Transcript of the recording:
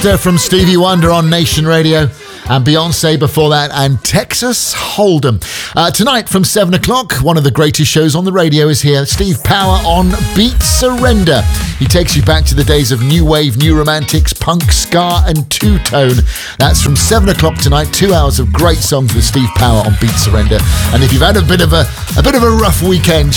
From Stevie Wonder on Nation Radio, and Beyonce before that, and Texas Hold'em. Tonight from 7 o'clock, one of the greatest shows on the radio is here. Steve Power on Beat Surrender. He takes you back to the days of new wave, new romantics, punk, ska and two-tone. That's from 7 o'clock tonight. 2 hours of great songs with Steve Power on Beat Surrender. And if you've had a bit of a rough weekend,